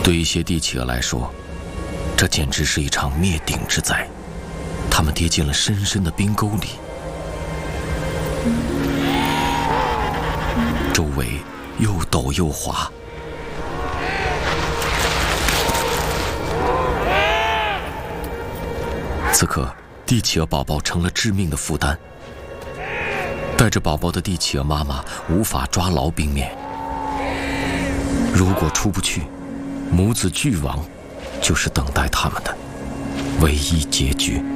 对一些帝企鹅来说，这简直是一场灭顶之灾。他们跌进了深深的冰沟里，周围又陡又滑。此刻，帝企鹅宝宝成了致命的负担。带着宝宝的帝企鹅妈妈无法抓牢冰面，如果出不去，母子俱亡就是等待他们的唯一结局。